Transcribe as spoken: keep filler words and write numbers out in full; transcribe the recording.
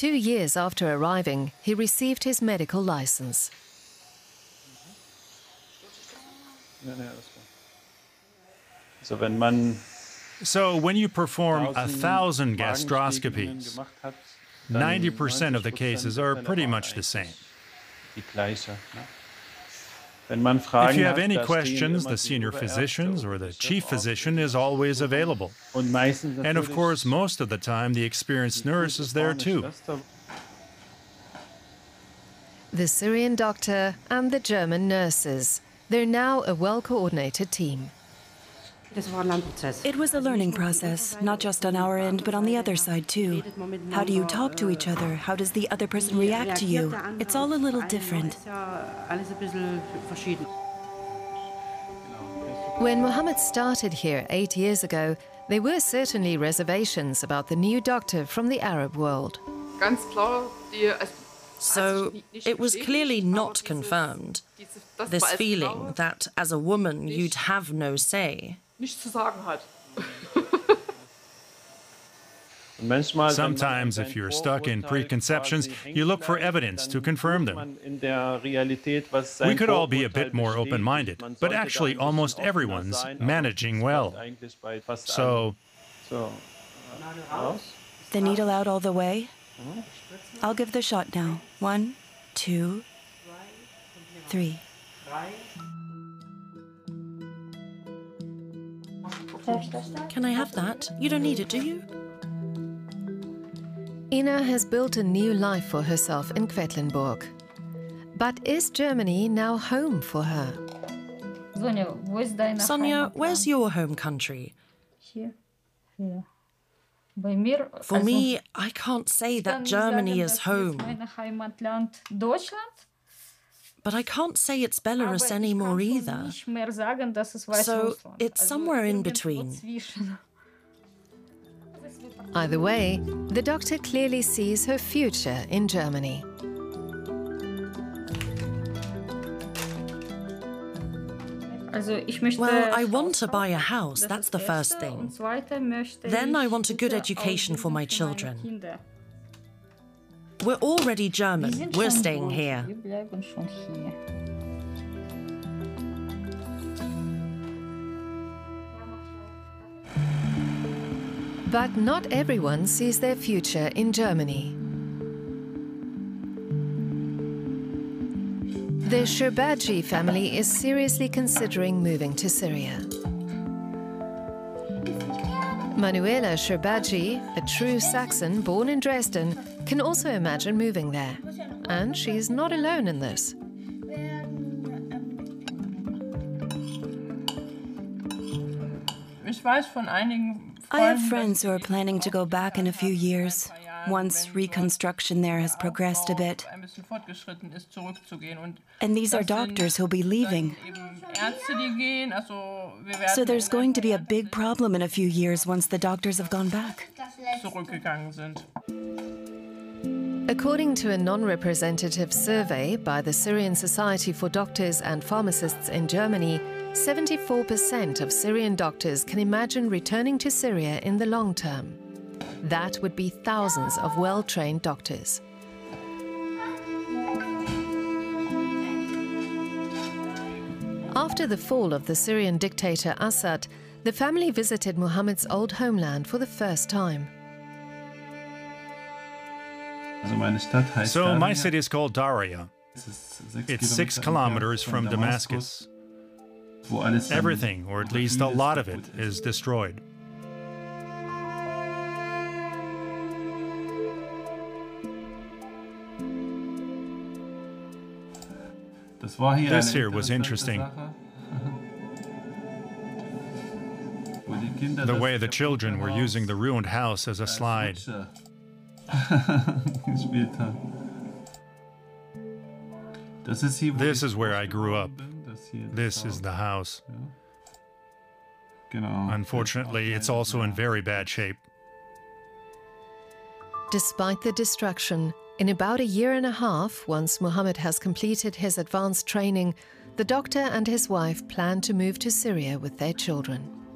Two years after arriving, he received his medical license. So when you perform a thousand gastroscopies, ninety percent of the cases are pretty much the same. If you have any questions, the senior physicians or the chief physician is always available. And of course, most of the time, the experienced nurse is there too. The Syrian doctor and the German nurses. They're now a well-coordinated team. It was a learning process, not just on our end, but on the other side too. How do you talk to each other? How does the other person react to you? It's all a little different. When Mohammed started here eight years ago, there were certainly reservations about the new doctor from the Arab world. So it was clearly not confirmed, this feeling that as a woman you'd have no say. Sometimes, if you're stuck in preconceptions, you look for evidence to confirm them. We could all be a bit more open-minded, but actually almost everyone's managing well. So... The needle out all the way? I'll give the shot now. One, two, three. Can I have that? You don't need it, do you? Ina has built a new life for herself in Quedlinburg. But is Germany now home for her? Sonia, where's your home country? For me, I can't say that Germany is home. But I can't say it's Belarus anymore either. So it's somewhere in between. Either way, the doctor clearly sees her future in Germany. Well, I want to buy a house, that's the first thing. Then I want a good education for my children. We're already German, we're staying here. But not everyone sees their future in Germany. The Sherbadji family is seriously considering moving to Syria. Manuela Sherbadji, a true Saxon born in Dresden, can also imagine moving there. And she's not alone in this. I have friends who are planning to go back in a few years, once reconstruction there has progressed a bit. And these are doctors who'll be leaving. So there's going to be a big problem in a few years once the doctors have gone back. According to a non-representative survey by the Syrian Society for Doctors and Pharmacists in Germany, seventy-four percent of Syrian doctors can imagine returning to Syria in the long term. That would be thousands of well-trained doctors. After the fall of the Syrian dictator Assad, the family visited Mohammed's old homeland for the first time. So my city is called Daria. It's six kilometers from Damascus. Everything, or at least a lot of it, is destroyed. This here was interesting. The way the children were using the ruined house as a slide. This is where I grew up. This is the house. Unfortunately, it's also in very bad shape. Despite the destruction, in about a year and a half, once Mohammed has completed his advanced training, the doctor and his wife plan to move to Syria with their children.